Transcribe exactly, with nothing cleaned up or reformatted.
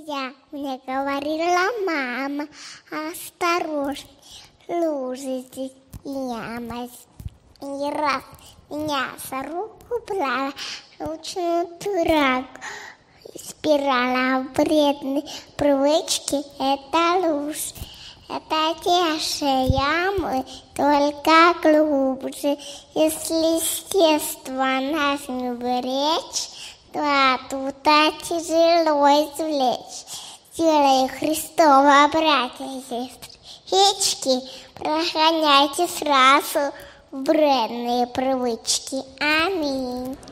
нельзя, мне говорила мама, осторожно, лужи здесь яма. И раз меня за руку брала, научную дурак, спирала вредной привычки, это лужа. Это те же ямы, только глубже. Если естество нас не беречь, то оттуда тяжело извлечь. Делай Христова, братья и сестры, речки, прогоняйте сразу вредные привычки. Аминь.